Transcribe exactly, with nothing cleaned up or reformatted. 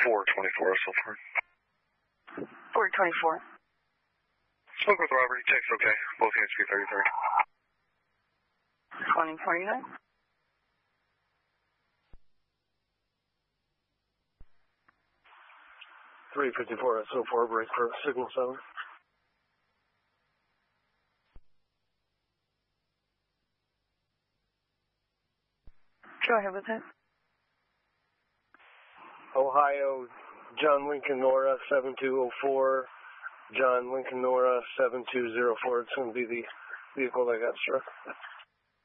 four twenty-four, so far. four twenty-four. Spoke with Robert, he checks okay. Both hands three thirty-three. twenty forty-nine. three fifty-four, so four, break for signal seven. Go ahead with it. Ohio, John Lincoln Nora, seven two zero four. John Lincoln Nora, seven two zero four. It's going to be the vehicle that got struck.